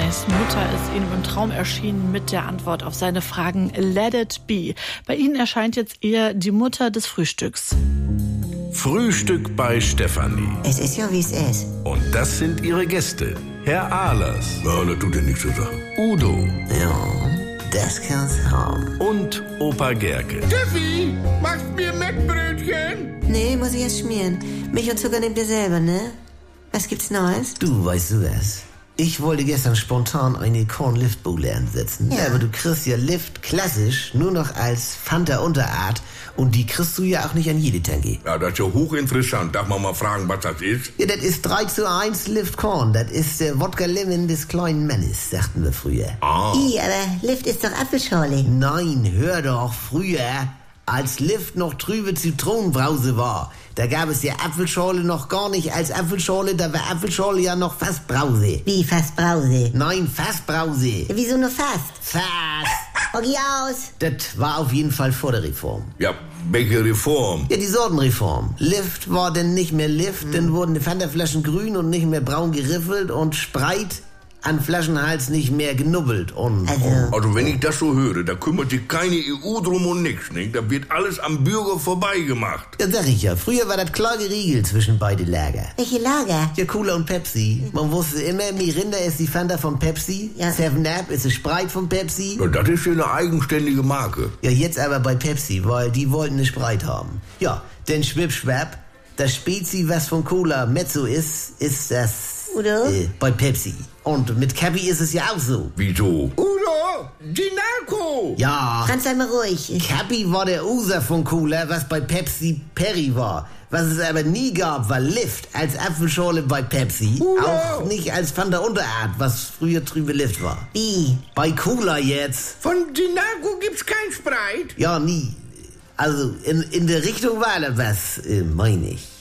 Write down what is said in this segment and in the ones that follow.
Stephanies Mutter ist ihm im Traum erschienen mit der Antwort auf seine Fragen Let it be. Bei Ihnen erscheint jetzt eher die Mutter des Frühstücks. Frühstück bei Stefanie. Es ist ja, wie es ist. Und das sind ihre Gäste. Herr Ahlers. Ja, das tut ja nichts zu sagen. Udo. Ja, das kann's haben. Und Opa Gerke. Steffi, machst mir Mettbrötchen? Nee, muss ich erst schmieren. Milch und Zucker nehmt ihr selber, ne? Was gibt's Neues? Du, weißt du was? Ich wollte gestern spontan eine Korn-Lift-Bowle ansetzen. Ja. Aber du kriegst ja Lift klassisch nur noch als Fanta-Unterart. Und die kriegst du ja auch nicht an jede Tanke. Ja, das ist ja hochinteressant. Darf man mal fragen, was das ist? Ja, das ist 3:1 Lift Korn. Das ist der Wodka Lemon des kleinen Mannes, sagten wir früher. Aber Lift ist doch Apfelschorle. Nein, hör doch, früher, als Lift noch trübe Zitronenbrause war, da gab es ja Apfelschorle noch gar nicht als Apfelschorle, da war Apfelschorle ja noch fast Brause. Wie, fast Brause? Nein, fast Brause. Wieso nur fast? Fast. Okay, aus. Das war auf jeden Fall vor der Reform. Ja, welche Reform? Ja, die Sortenreform. Lift war denn nicht mehr Lift, dann wurden die Fanta-Flaschen grün und nicht mehr braun geriffelt und Spreit an Flaschenhals nicht mehr genubbelt und... Also wenn ich das so höre, da kümmert sich keine EU drum und nix, nicht? Da wird alles am Bürger vorbeigemacht. Ja, sag ich ja. Früher war das klar geregelt zwischen beide Lager. Welche Lager? Ja, Cola und Pepsi. Man wusste immer, Mirinda ist die Fanta von Pepsi, Ja. 7-Up ist die Sprite von Pepsi. Ja, das ist ja eine eigenständige Marke. Ja, jetzt aber bei Pepsi, weil die wollten eine Sprite haben. Ja, denn schwipp-schwapp, das Spezi, was von Cola Mezzo ist das Udo? bei Pepsi. Und mit Cappy ist es ja auch so. Wieso? Udo, die Narko! Ja, Franz, sei mal ruhig. Cappy war der User von Cola, was bei Pepsi Perry war. Was es aber nie gab, war Lift als Apfelschorle bei Pepsi. Udo! Auch nicht als Fanta Unterart, was früher trübe Lift war. Wie? Bei Cola jetzt. Von die Narko gibt's kein Spreit? Ja, nie. Also in der Richtung war da was, meine ich.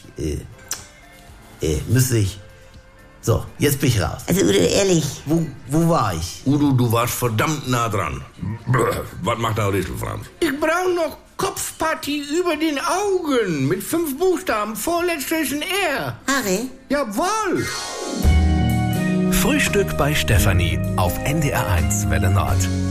Müsste ich. So, jetzt bin ich raus. Also Udo, ehrlich. Wo war ich? Udo, du warst verdammt nah dran. Was macht der Rissel, Franz? Ich brauche noch Kopfpartie über den Augen mit 5 Buchstaben. Vorletzter ist ein R. Harry? Jawohl! Frühstück bei Stefanie auf NDR1 Welle Nord.